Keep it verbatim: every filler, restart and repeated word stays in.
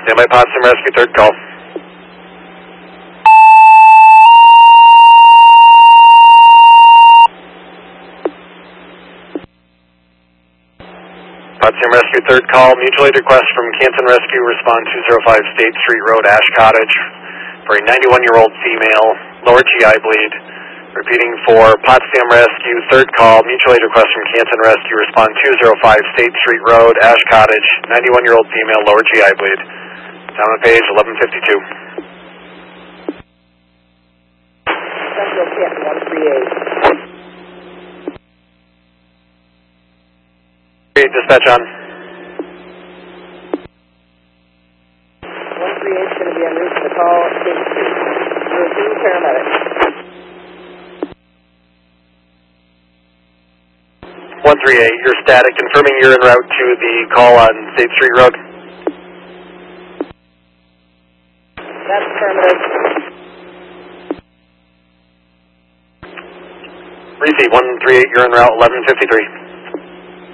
Standby Potsdam Rescue, third call. Potsdam Rescue, third call. Mutual aid request from Canton Rescue. Respond two oh five State Street Road, Ash Cottage, for a ninety-one-year-old female, lower G I bleed. Repeating for Potsdam Rescue, third call. Mutual aid request from Canton Rescue. Respond two oh five State Street Road, Ash Cottage, ninety-one-year-old female, lower G I bleed. Down on page eleven fifty-two. Central Canton one three eight. Dispatch on. one three eight is going to be en route to the call. State Street. Routine paramedic. one three eight, you're static, confirming you're en route to the call on State Street Road. That's affirmative. Receive one three eight, you're en route eleven fifty-three.